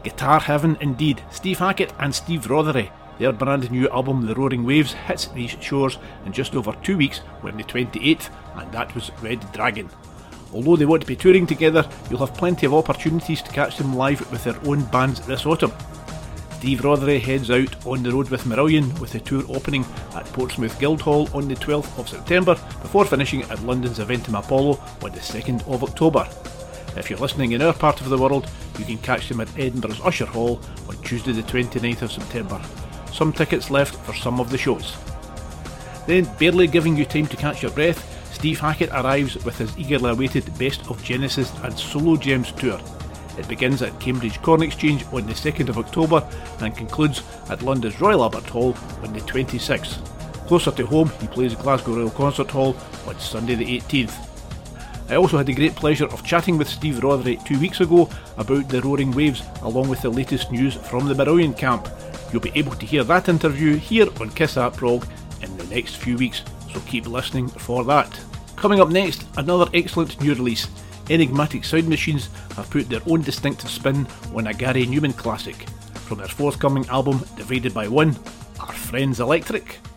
Guitar heaven indeed. Steve Hackett and Steve Rothery. Their brand new album The Roaring Waves hits these shores in just over 2 weeks, when the 28th, and that was Red Dragon. Although they won't be touring together, you'll have plenty of opportunities to catch them live with their own bands this autumn. Steve Rothery heads out on the road with Marillion, with the tour opening at Portsmouth Guildhall on the 12th of September, before finishing at London's Eventim Apollo on the 2nd of October. If you're listening in our part of the world, you can catch them at Edinburgh's Usher Hall on Tuesday the 29th of September. Some tickets left for some of the shows. Then, barely giving you time to catch your breath, Steve Hackett arrives with his eagerly awaited Best of Genesis and Solo Gems tour. It begins at Cambridge Corn Exchange on the 2nd of October and concludes at London's Royal Albert Hall on the 26th. Closer to home, he plays Glasgow Royal Concert Hall on Sunday the 18th. I also had the great pleasure of chatting with Steve Rothery 2 weeks ago about the Roaring Waves, along with the latest news from the Marillion camp. You'll be able to hear that interview here on Kiss That Prog in the next few weeks, so keep listening for that. Coming up next, another excellent new release. Enigmatic Sound Machines have put their own distinctive spin on a Gary Newman classic. From their forthcoming album Divided by One, Are Friends Electric?